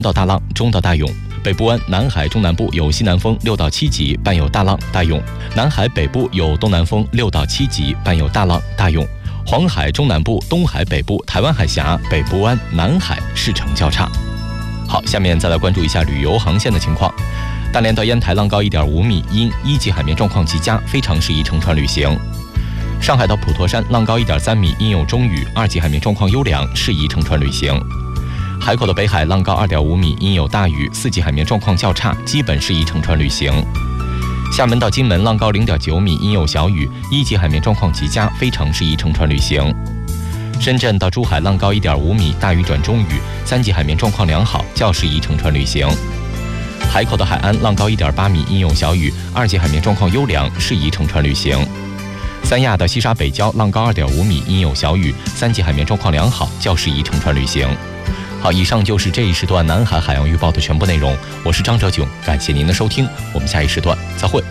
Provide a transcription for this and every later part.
到大浪，中到大涌。北部湾、南海中南部有西南风6到7级，伴有大浪大涌；南海北部有东南风6到7级，伴有大浪大涌。黄海中南部、东海北部、台湾海峡、北部湾、南海市程较差。好，下面再来关注一下旅游航线的情况。大连到烟台浪高1.5米，因1级海面状况极佳，非常适宜乘船旅行。上海到普陀山浪高1.3米，因有中雨，2级海面状况优良，适宜乘船旅行。海口的北海浪高2.5米，因有大雨，4级海面状况较差，基本适宜乘船旅行。厦门到金门浪高0.9米，因有小雨，1级海面状况极佳，非常适宜乘船旅行。深圳到珠海浪高1.5米，大雨转中雨，3级海面状况良好，较适宜乘船旅行。海口的海安浪高1.8米，因有小雨，2级海面状况优良，适宜乘船旅行。三亚到西沙北礁浪高2.5米，因有小雨，3级海面状况良好，较适宜乘船旅行。好，以上就是这一时段南海海洋预报的全部内容。我是张哲炯，感谢您的收听，我们下一时段再会。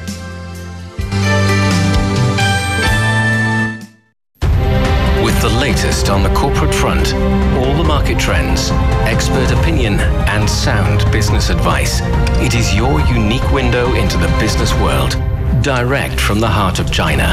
With the latest on the corporate front, all the market trends, expert opinion, and sound business advice, it is your unique window into the business world, direct from the heart of China.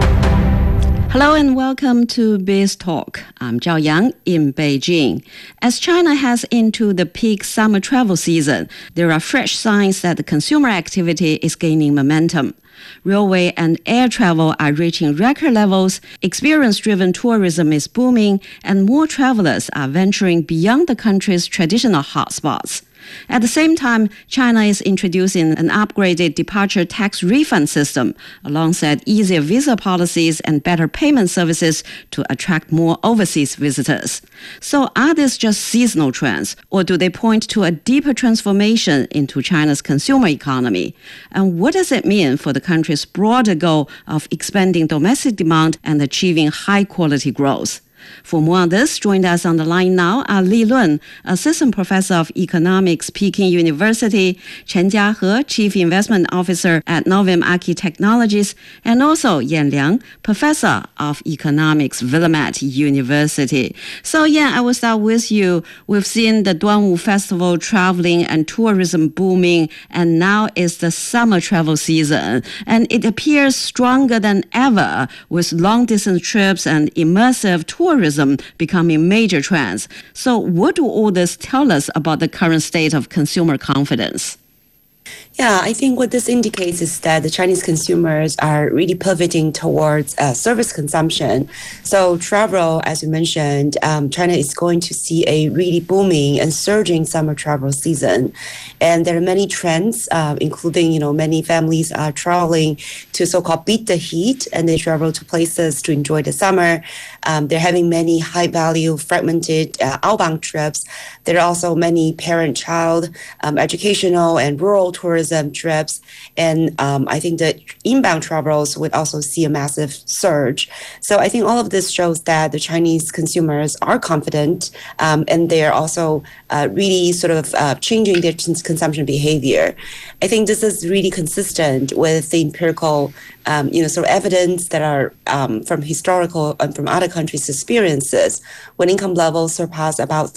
Hello and welcome to Biz Talk. I'm Zhao Yang in Beijing. As China heads into the peak summer travel season, there are fresh signs that the consumer activity is gaining momentum. Railway and air travel are reaching record levels, experience-driven tourism is booming, and more travelers are venturing beyond the country's traditional hotspots. At the same time, China is introducing an upgraded departure tax refund system alongside easier visa policies and better payment services to attract more overseas visitors. So are these just seasonal trends, or do they point to a deeper transformation into China's consumer economy? And what does it mean for the country's broader goal of expanding domestic demand and achieving high-quality growth? For more on this, joined us on the line now are Li Lun, Assistant Professor of Economics, Peking University, Chen Jiahe, Chief Investment Officer at Novum Archi Technologies, and also Yan Liang, Professor of Economics, Willamette University. So Yan, I will start with you. We've seen the Duanwu Festival traveling and tourism booming, and now is the summer travel season. And it appears stronger than ever, with long-distance trips and immersive tourism becoming major trends. So what do all this tell us about the current state of consumer confidence? Yeah, I think what this indicates is that the Chinese consumers are really pivoting towards service consumption. So travel, as you mentioned, China is going to see a really booming and surging summer travel season. And there are many trends, including, many families are traveling to so-called beat the heat, and they travel to places to enjoy the summer. They're having many high-value, fragmented outbound trips. There are also many parent-child, educational, and rural tourism trips. And I think that inbound travels would also see a massive surge. So I think all of this shows that the Chinese consumers are confident, and they're also really sort of changing their consumption behavior. I think this is really consistent with the empirical sort of evidence that are from historical and from other countries' experiences. When income levels surpass about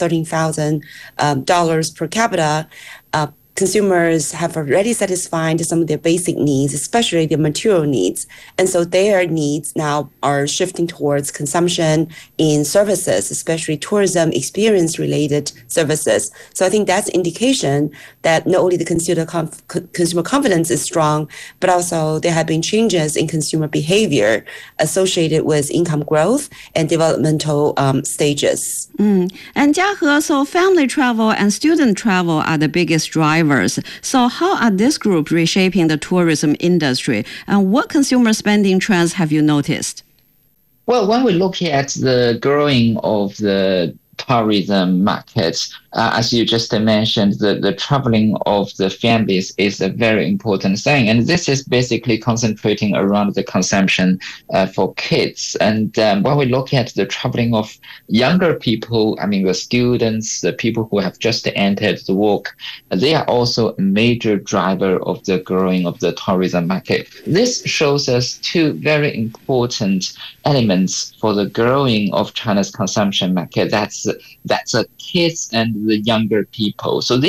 $13,000 per capita, consumers have already satisfied some of their basic needs, especially their material needs. And so their needs now are shifting towards consumption in services, especially tourism experience-related services. So I think that's indication that not only the consumer confidence is strong, but also there have been changes in consumer behavior associated with income growth and developmental stages. And Jiahe, so family travel and student travel are the biggest drivers. So how are this group reshaping the tourism industry? And what consumer spending trends have you noticed? Well, when we look at the growing of the tourism markets, as you just mentioned, the traveling of the families is a very important thing. And this is basically concentrating around the consumption for kids. And when we look at the traveling of younger people, I mean, the students, the people who have just entered the work, they are also a major driver of the growing of the tourism market. This shows us two very important elements for the growing of China's consumption market. That's kids and the younger people. So